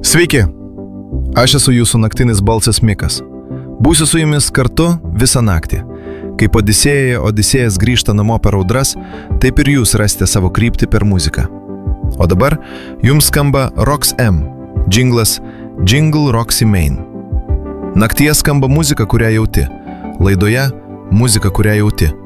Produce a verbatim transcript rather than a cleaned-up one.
Sveiki, aš esu jūsų naktinis balsas Mikas. Būsiu su jumis kartu visą naktį. Kaip Odisėjoje Odisėjas grįžta namo per audras, taip ir jūs rasite savo kryptį per muziką. O dabar jums skamba Rox M, džinglas Jingle Roxy Main. Naktyje skamba muzika, kurią jauti. Laidoje muzika, kurią jauti.